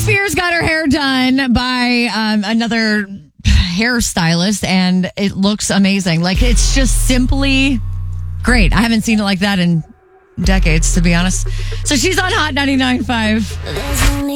Spears got her hair done by another hairstylist, and it looks amazing. Like, it's just simply great. I haven't seen it like that in decades, to be honest. So she's on Hot 99.5.